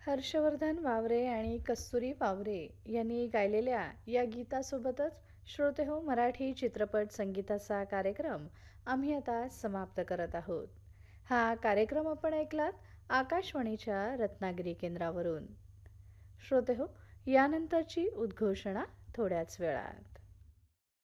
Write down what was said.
हर्षवर्धन वावरे आणि कस्तुरी वावरे यांनी गायलेल्या या गीतासोबतच श्रोतेहो मराठी चित्रपट संगीताचा कार्यक्रम आम्ही आता समाप्त करत आहोत. हा कार्यक्रम आपण ऐकलात आकाशवाणीच्या रत्नागिरी केंद्रावरून. श्रोतेहो, यानंतरची उद्घोषणा थोड्याच वेळात.